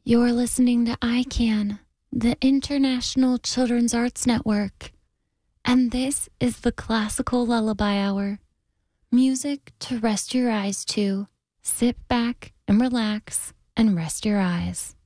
You're listening to ICANN, the International Children's Arts Network, and this is the Classical Lullaby Hour. Music to rest your eyes to. Sit back and relax and rest your eyes.